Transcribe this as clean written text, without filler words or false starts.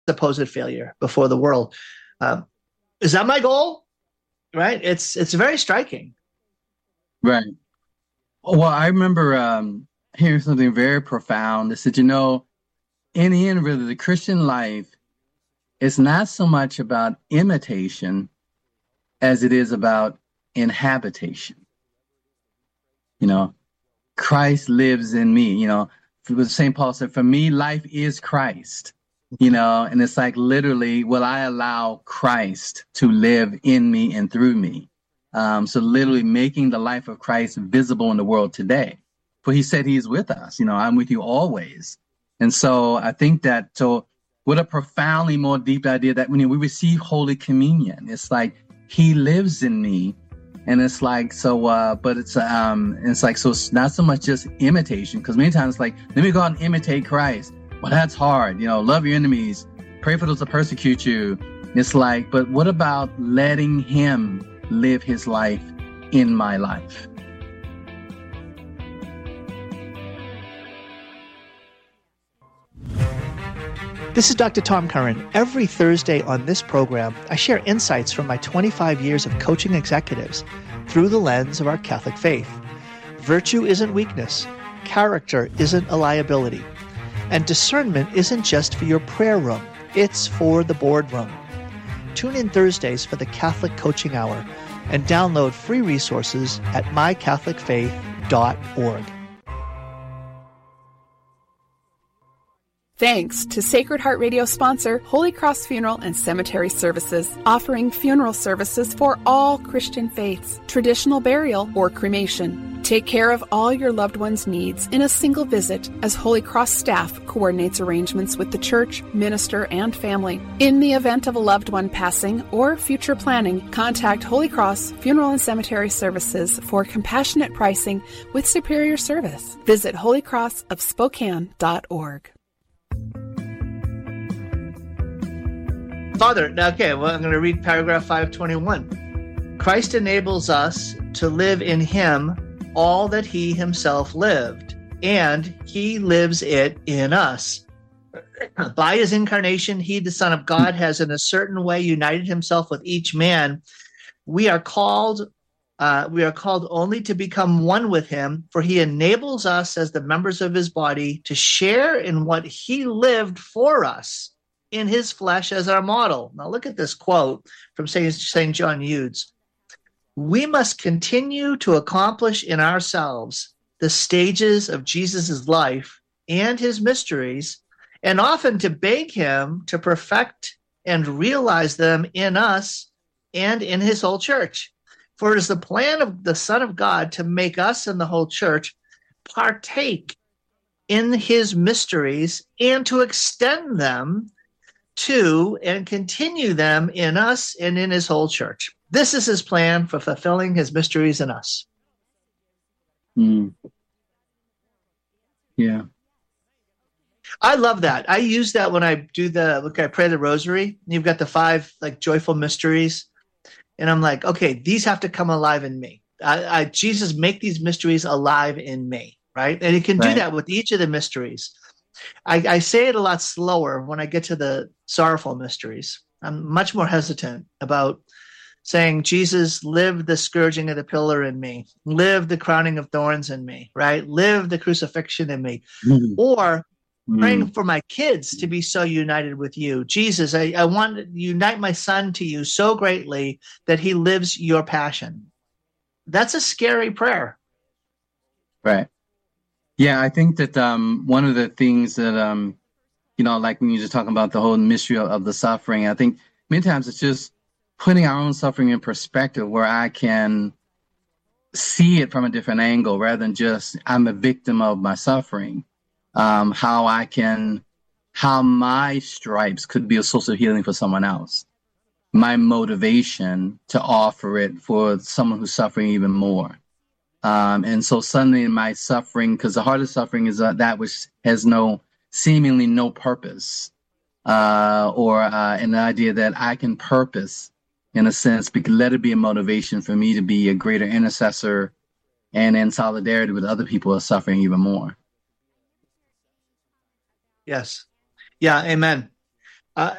supposed failure before the world. Is that my goal? Right? It's very striking. Right. Well, I remember hearing something very profound. They said, in the end, really, the Christian life is not so much about imitation as it is about inhabitation. Christ lives in me. St. Paul said, for me, life is Christ. And it's like literally, will I allow Christ to live in me and through me? So literally making the life of Christ visible in the world today. For he said he's with us, I'm with you always. And so I think so what a profoundly more deep idea that when we receive Holy Communion, it's like he lives in me. And it's like, but it's like, so it's not so much just imitation, because many times it's like, let me go out and imitate Christ. Well, that's hard. Love your enemies, pray for those that persecute you. It's like, but what about letting him live his life in my life? This is Dr. Tom Curran. Every Thursday on this program, I share insights from my 25 years of coaching executives through the lens of our Catholic faith. Virtue isn't weakness. Character isn't a liability. And discernment isn't just for your prayer room. It's for the boardroom. Tune in Thursdays for the Catholic Coaching Hour and download free resources at mycatholicfaith.org. Thanks to Sacred Heart Radio sponsor Holy Cross Funeral and Cemetery Services, offering funeral services for all Christian faiths, traditional burial or cremation. Take care of all your loved ones' needs in a single visit as Holy Cross staff coordinates arrangements with the church, minister, and family. In the event of a loved one passing or future planning, contact Holy Cross Funeral and Cemetery Services for compassionate pricing with superior service. Visit holycrossofspokane.org. Father, okay, well, I'm going to read paragraph 521. Christ enables us to live in him all that he himself lived, and he lives it in us. By his incarnation, he, the Son of God, has in a certain way united himself with each man. We are called only to become one with him, for he enables us as the members of his body to share in what he lived for us in his flesh as our model. Now look at this quote from St. John Eudes. We must continue to accomplish in ourselves the stages of Jesus' life and his mysteries, and often to beg him to perfect and realize them in us and in his whole church. For it is the plan of the Son of God to make us and the whole church partake in his mysteries and to extend them to and continue them in us and in his whole church. This is his plan for fulfilling his mysteries in us. Yeah. I love that. I use that when I do I pray the rosary. You've got the 5 joyful mysteries. And I'm like, okay, these have to come alive in me. Jesus, make these mysteries alive in me, right? And he can do that with each of the mysteries. I say it a lot slower when I get to the sorrowful mysteries. I'm much more hesitant about saying, Jesus, live the scourging of the pillar in me, live the crowning of thorns in me, right? Live the crucifixion in me. Or praying for my kids to be so united with you. Jesus, I want to unite my son to you so greatly that he lives your passion. That's a scary prayer. Right. Yeah, I think that one of the things that, like when you're just talking about the whole mystery of the suffering, I think many times it's just putting our own suffering in perspective where I can see it from a different angle rather than just I'm a victim of my suffering. How my stripes could be a source of healing for someone else. My motivation to offer it for someone who's suffering even more. And so suddenly my suffering, because the hardest suffering is that which has seemingly no purpose, or an idea that I can purpose in a sense, let it be a motivation for me to be a greater intercessor and in solidarity with other people who are suffering even more. Yes. Yeah. Amen.